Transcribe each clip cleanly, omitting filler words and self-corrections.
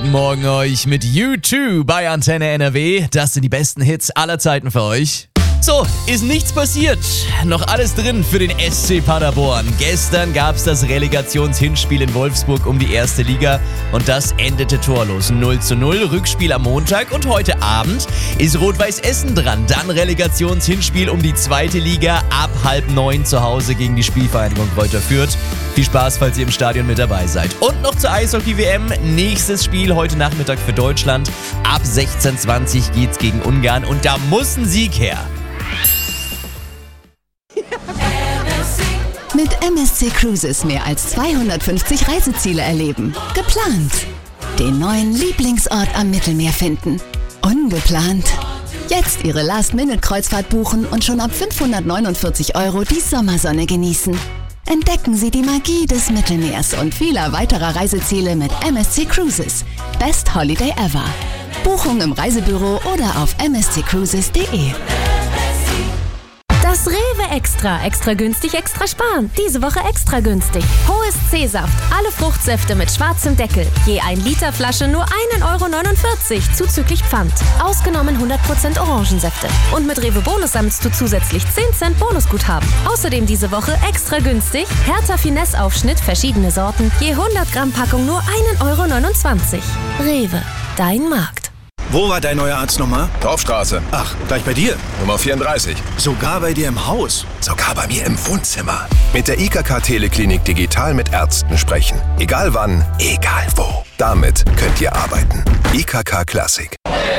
Guten Morgen euch mit U2 bei Antenne NRW. Das sind die besten Hits aller Zeiten für euch. So, ist nichts passiert. Noch alles drin für den SC Paderborn. Gestern gab es das Relegationshinspiel in Wolfsburg um die erste Liga und das endete torlos. 0:0, Rückspiel am Montag und heute Abend ist Rot-Weiß Essen dran. Dann Relegationshinspiel um die zweite Liga ab 8:30 zu Hause gegen die Spielvereinigung Greuther Fürth. Viel Spaß, falls ihr im Stadion mit dabei seid. Und noch zur Eishockey-WM. Nächstes Spiel heute Nachmittag für Deutschland. Ab 16:20 geht's gegen Ungarn und da muss ein Sieg her. Mit MSC Cruises mehr als 250 Reiseziele erleben. Geplant. Den neuen Lieblingsort am Mittelmeer finden. Ungeplant. Jetzt Ihre Last-Minute-Kreuzfahrt buchen und schon ab 549 € die Sommersonne genießen. Entdecken Sie die Magie des Mittelmeers und vieler weiterer Reiseziele mit MSC Cruises. Best Holiday ever. Buchung im Reisebüro oder auf msccruises.de. Das Rewe Extra. Extra günstig, extra sparen. Diese Woche extra günstig. Hohes C-Saft. Alle Fruchtsäfte mit schwarzem Deckel. Je 1 Liter Flasche nur 1,49 € zuzüglich Pfand. Ausgenommen 100% Orangensäfte. Und mit Rewe Bonus sammelst du zusätzlich 10 Cent Bonusguthaben. Außerdem diese Woche extra günstig. Hertha Finesse Aufschnitt, verschiedene Sorten. Je 100 Gramm Packung nur 1,29 €. Rewe. Dein Markt. Wo war dein neuer Arzt nochmal? Dorfstraße. Ach, gleich bei dir. Nummer 34. Sogar bei dir im Haus. Sogar bei mir im Wohnzimmer. Mit der IKK Teleklinik digital mit Ärzten sprechen. Egal wann, egal wo. Damit könnt ihr arbeiten. IKK Classic.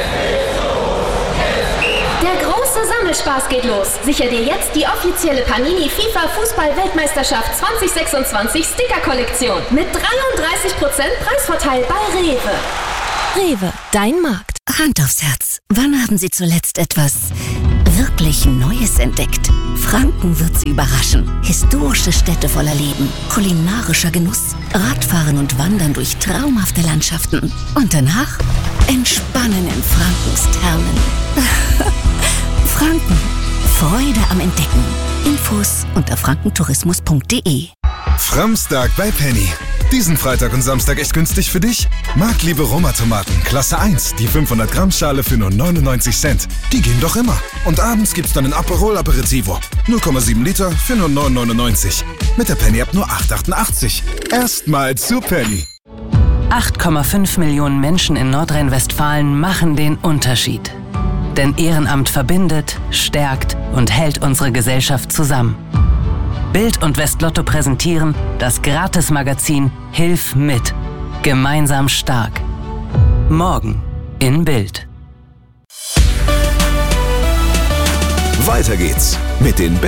Der große Sammelspaß geht los. Sicher dir jetzt die offizielle Panini FIFA Fußball-Weltmeisterschaft 2026 Sticker-Kollektion. Mit 33% Preisvorteil bei Rewe. Rewe. Dein Markt. Hand aufs Herz. Wann haben Sie zuletzt etwas wirklich Neues entdeckt? Franken wird Sie überraschen. Historische Städte voller Leben, kulinarischer Genuss, Radfahren und Wandern durch traumhafte Landschaften. Und danach entspannen in Frankens Thermen. Franken. Freude am Entdecken. Infos unter frankentourismus.de. Framstag bei Penny. Diesen Freitag und Samstag echt günstig für dich? Marktliebe Roma-Tomaten, Klasse 1, die 500 Gramm Schale für nur 99 Cent. Die gehen doch immer. Und abends gibt's dann ein Aperol Aperitivo. 0,7 Liter für nur 9,99. Mit der Penny-App nur 8,88. Erstmal zu Penny. 8,5 Millionen Menschen in Nordrhein-Westfalen machen den Unterschied. Denn Ehrenamt verbindet, stärkt und hält unsere Gesellschaft zusammen. Bild und Westlotto präsentieren das Gratis-Magazin Hilf mit. Gemeinsam stark. Morgen in Bild. Weiter geht's mit den